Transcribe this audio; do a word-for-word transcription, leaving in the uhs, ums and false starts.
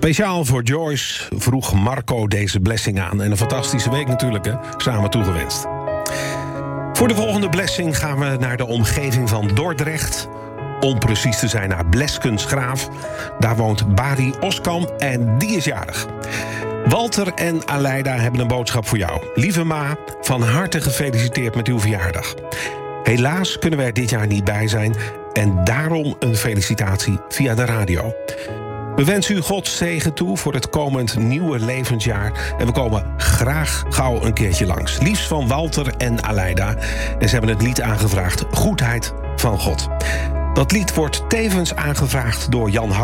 Speciaal voor Joyce vroeg Marco deze blessing aan. En een fantastische week natuurlijk, hè? Samen toegewenst. Voor de volgende blessing gaan we naar de omgeving van Dordrecht. Om precies te zijn naar Bleskensgraaf. Daar woont Bari Oskam en die is jarig. Walter en Aleida hebben een boodschap voor jou. Lieve Ma, van harte gefeliciteerd met uw verjaardag. Helaas kunnen wij er dit jaar niet bij zijn en daarom een felicitatie via de radio. We wensen u Gods zegen toe voor het komend nieuwe levensjaar. En we komen graag gauw een keertje langs. Liefst van Walter en Aleida. En ze hebben het lied aangevraagd, Goedheid van God. Dat lied wordt tevens aangevraagd door Jan